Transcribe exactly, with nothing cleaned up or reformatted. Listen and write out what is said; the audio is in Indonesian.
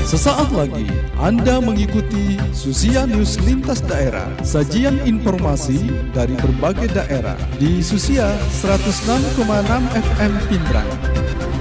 Sesaat lagi Anda mengikuti Susia News Lintas Daerah, sajian informasi dari berbagai daerah di Susia seratus enam koma enam F M Pindrang.